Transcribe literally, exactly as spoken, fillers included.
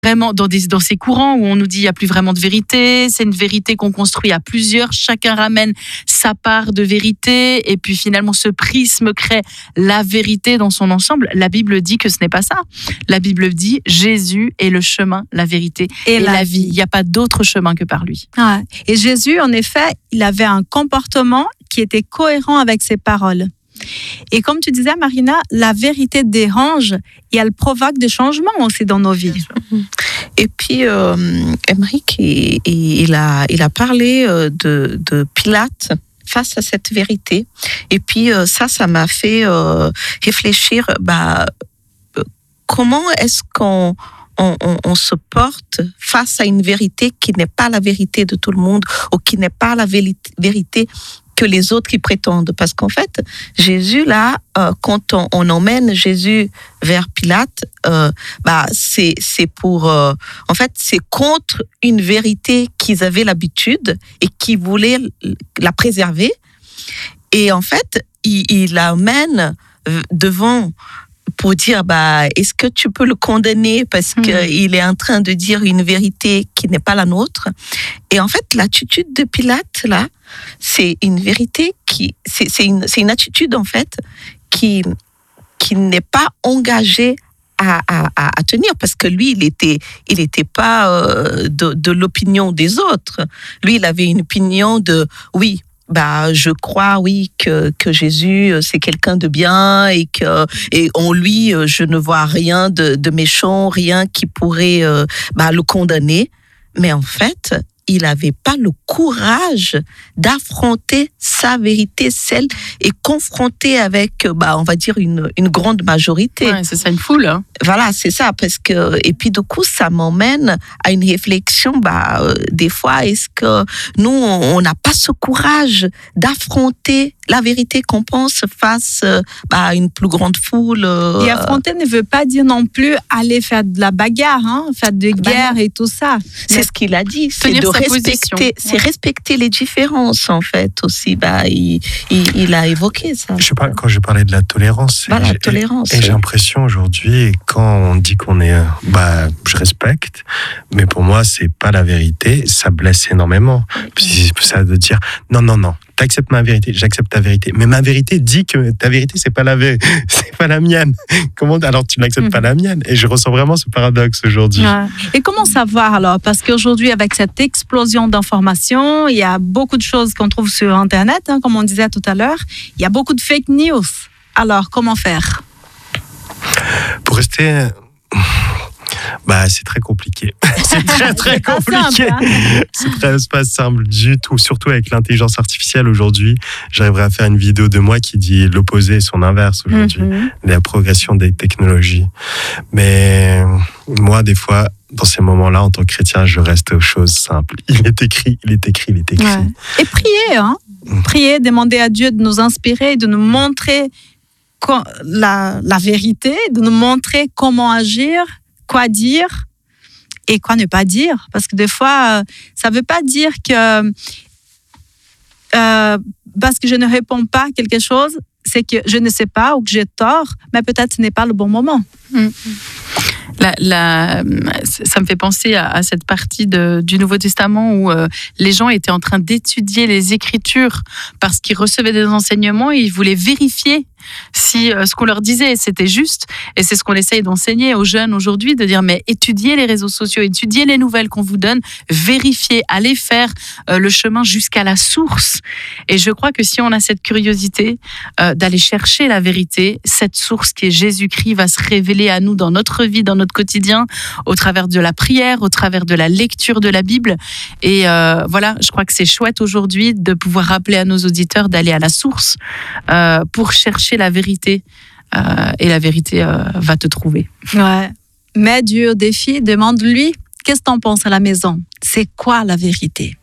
vraiment dans, des, dans ces courants où on nous dit il n'y a plus vraiment de vérité, c'est une vérité qu'on construit à plusieurs, chacun ramène sa part de vérité et puis finalement ce prisme crée la vérité dans son ensemble. La Bible dit que ce n'est pas ça. La Bible dit Jésus est le chemin, la vérité et, et la, la vie. Il n'y a pas d'autre chemin que par lui. Ouais. Et Jésus, en effet, il avait un comportement qui était cohérent avec ses paroles. Et comme tu disais, Marina, la vérité dérange et elle provoque des changements aussi dans nos vies. Et puis, euh, Émeric, il, il, a, il a parlé de, de Pilate face à cette vérité. Et puis, ça, ça m'a fait euh, réfléchir, bah, comment est-ce qu'on on, on, on se porte face à une vérité qui n'est pas la vérité de tout le monde ou qui n'est pas la vérité que les autres qui prétendent. Parce qu'en fait, Jésus, là, euh, quand on, on emmène Jésus vers Pilate, euh, bah, c'est, c'est pour... Euh, en fait, c'est contre une vérité qu'ils avaient l'habitude et qui voulaient la préserver. Et en fait, il, il l'emmène devant... pour dire, bah, est-ce que tu peux le condamner parce mmh. qu'il est en train de dire une vérité qui n'est pas la nôtre. Et en fait, l'attitude de Pilate, là, c'est une vérité qui... C'est, c'est, une, c'est une attitude, en fait, qui, qui n'est pas engagée à, à, à tenir parce que lui, il n'était il était pas euh, de, de l'opinion des autres. Lui, il avait une opinion de, oui, bah, je crois, oui, que, que Jésus, c'est quelqu'un de bien et que, et en lui, je ne vois rien de, de méchant, rien qui pourrait, euh, bah, le condamner. Mais en fait, il n'avait pas le courage d'affronter sa vérité, celle, et confronter avec, bah, on va dire, une, une grande majorité. Ouais, c'est ça, une foule. Hein. Voilà, c'est ça. Parce que, et puis, du coup, ça m'emmène à une réflexion. Bah, euh, des fois, est-ce que nous, on n'a pas ce courage d'affronter la vérité qu'on pense face euh, bah, à une plus grande foule euh... Et affronter ne veut pas dire non plus aller faire de la bagarre, hein, faire de guerre bah, et tout ça. C'est Mais ce qu'il a dit. C'est de respecter, c'est ouais. respecter les différences, en fait, aussi. Bah, il, il, il a évoqué ça. Je sais pas, quand je parlais de la tolérance, bah, la tolérance et, et j'ai l'impression aujourd'hui, quand on dit qu'on est, bah, je respecte, mais pour moi, c'est pas la vérité, ça blesse énormément. Puis ça de dire, non, non, non, t'acceptes ma vérité, j'accepte ta vérité, mais ma vérité dit que ta vérité, c'est pas la vérité, c'est pas la mienne. Comment, alors tu n'acceptes mmh. pas la mienne? Et je ressens vraiment ce paradoxe aujourd'hui. Ouais. Et comment savoir alors? Parce qu'aujourd'hui, avec cette explosion d'informations, il y a beaucoup de choses qu'on trouve sur Internet, hein, comme on disait tout à l'heure. Il y a beaucoup de fake news. Alors, comment faire? Pour rester... Bah, c'est très compliqué. C'est très, très compliqué. Simple, hein. C'est très, c'est pas simple du tout. Surtout avec l'intelligence artificielle aujourd'hui. J'arriverai à faire une vidéo de moi qui dit l'opposé et son inverse aujourd'hui. Mm-hmm. La progression des technologies. Mais moi, des fois, dans ces moments-là, en tant que chrétien, je reste aux choses simples. Il est écrit, il est écrit, il est écrit. Ouais. Et prier, hein. Mm. Prier, demander à Dieu de nous inspirer, de nous montrer la, la vérité, de nous montrer comment agir, quoi dire et quoi ne pas dire. Parce que des fois, ça ne veut pas dire que euh, parce que je ne réponds pas à quelque chose, c'est que je ne sais pas ou que j'ai tort, mais peut-être ce n'est pas le bon moment. Mmh. La, la, ça me fait penser à, à cette partie de, du Nouveau Testament où euh, les gens étaient en train d'étudier les Écritures parce qu'ils recevaient des enseignements et ils voulaient vérifier si euh, ce qu'on leur disait c'était juste. Et c'est ce qu'on essaye d'enseigner aux jeunes aujourd'hui, de dire mais étudiez les réseaux sociaux, étudiez les nouvelles qu'on vous donne, vérifiez, allez faire euh, le chemin jusqu'à la source. Et je crois que si on a cette curiosité euh, d'aller chercher la vérité, cette source qui est Jésus-Christ va se révéler à nous dans notre vie, dans notre quotidien, au travers de la prière, au travers de la lecture de la Bible. Et euh, voilà, je crois que c'est chouette aujourd'hui de pouvoir rappeler à nos auditeurs d'aller à la source euh, pour chercher la vérité. Euh, et la vérité euh, va te trouver. Ouais. Mets Dieu au défi, demande-lui, qu'est-ce que t'en penses à la maison? C'est quoi la vérité?